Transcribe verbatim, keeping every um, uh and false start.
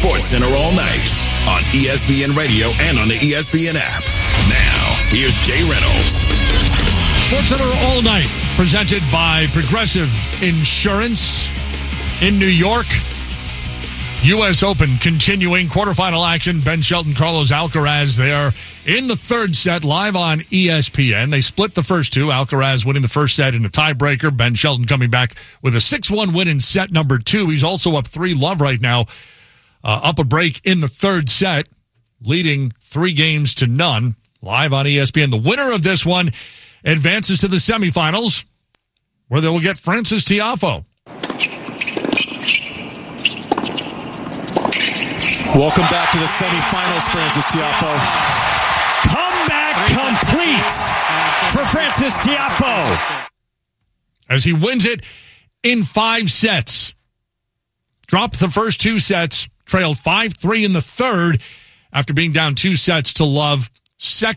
Sports Center all night on E S P N Radio and on the E S P N app. Now, here's Jay Reynolds. Sports Center all night, presented by Progressive Insurance in New York. U S Open continuing quarterfinal action. Ben Shelton, Carlos Alcaraz there in the third set, live on E S P N. They split the first two. Alcaraz winning the first set in a tiebreaker. Ben Shelton coming back with a six one win in set number two. He's also up three love right now, uh, up a break in the third set, leading three games to none. Live on E S P N. The winner of this one advances to the semifinals, where they will get Frances Tiafoe. Welcome back to the semifinals, Frances Tiafoe. Comeback complete for Frances Tiafoe. As he wins it in five sets. Dropped the first two sets, trailed five three in the third after being down two sets to love. Second